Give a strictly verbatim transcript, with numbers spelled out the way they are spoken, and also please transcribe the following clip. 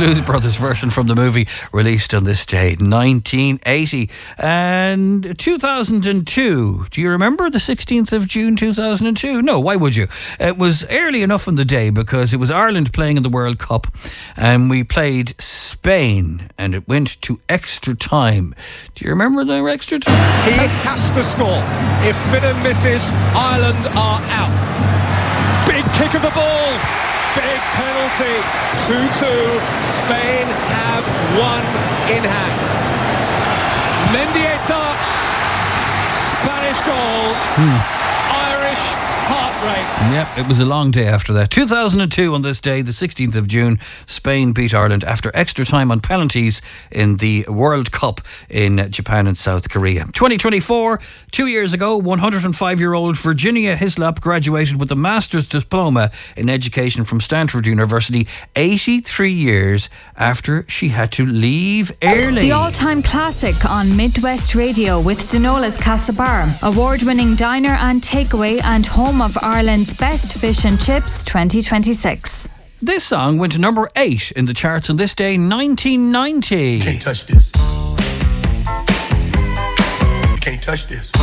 Blues Brothers version from the movie, released on this day, nineteen eighty. And two thousand two, do you remember the sixteenth of June two thousand two? No, why would you? It was early enough in the day because it was Ireland playing in the World Cup, and we played Spain, and it went to extra time. Do you remember the extra time? He has to score. If Finnan misses, Ireland are out. Big kick of the ball. Big penalty. two two. Spain have one in hand. Mendieta. Spanish goal. Hmm. Irish heartbreak. Yep, it was a long day after that. two thousand two on this day, the sixteenth of June, Spain beat Ireland after extra time on penalties in the World Cup in Japan and South Korea. twenty twenty-four, two years ago, one hundred five-year-old Virginia Hislop graduated with a master's diploma in education from Stanford University, eighty-three years after she had to leave early. The all-time classic on Midwest Radio with Denola's Castlebar, award-winning diner and takeaway and home of Ireland's best fish and chips twenty twenty-six. This song went to number eight in the charts on this day, nineteen ninety. Can't touch this. You can't touch this.